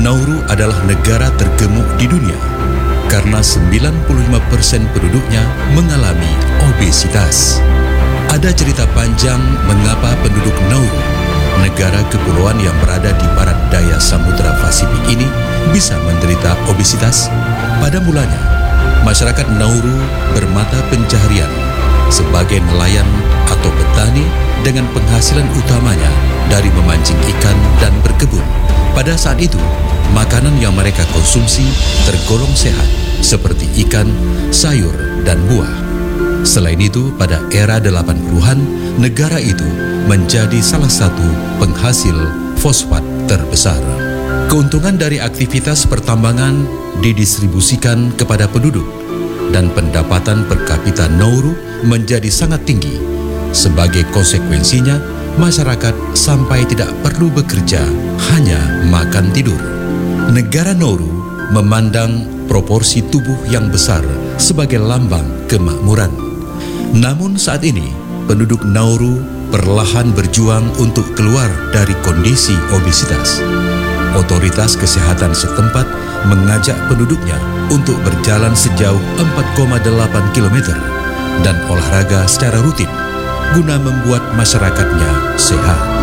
Nauru adalah negara tergemuk di dunia karena 95% penduduknya mengalami obesitas. Ada cerita panjang mengapa penduduk Nauru, negara kepulauan yang berada di barat daya Samudra Pasifik ini, bisa menderita obesitas. Pada mulanya, masyarakat Nauru bermata pencaharian sebagai nelayan atau petani dengan penghasilan utamanya dari memancing ikan dan berkebun. Pada saat itu, makanan yang mereka konsumsi tergolong sehat seperti ikan, sayur, dan buah. Selain itu, pada era 80-an, negara itu menjadi salah satu penghasil fosfat terbesar. Keuntungan dari aktivitas pertambangan didistribusikan kepada penduduk dan pendapatan per kapita Nauru menjadi sangat tinggi. Sebagai konsekuensinya, masyarakat sampai tidak perlu bekerja, hanya makan tidur. Negara Nauru memandang proporsi tubuh yang besar sebagai lambang kemakmuran. Namun saat ini, penduduk Nauru perlahan berjuang untuk keluar dari kondisi obesitas. Otoritas kesehatan setempat mengajak penduduknya untuk berjalan sejauh 4,8 km dan olahraga secara rutin guna membuat masyarakatnya sehat.